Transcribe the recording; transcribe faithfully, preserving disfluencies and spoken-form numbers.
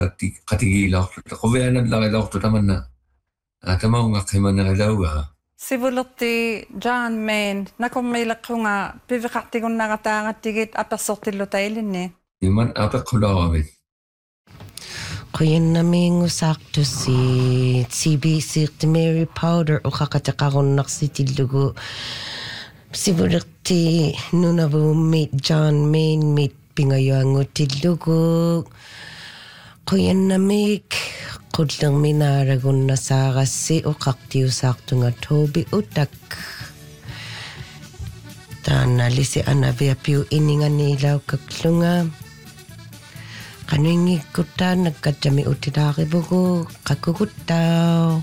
qatigiilaorlu qovianallarilaortu tamanna atamaungaqqimannerilauga Sivulurti John Main nakummileqqunga piviqartigunnarataangattigit apersortillutailinni iman apeqqularavit Quyannamiingussaartussi T B C Mary Powder uqaqatiqarunnarsitillugu Sivulurti nunavuummit John Main mit pingayoangutillugu Quyannamik qullerminaaragunnasaarassi uqartiusaartunga Tobi utak taanalisi anaviapiu ininganiilaukaklunga qanuingikkuttaa nakkattami utilaarivugu qakuguttao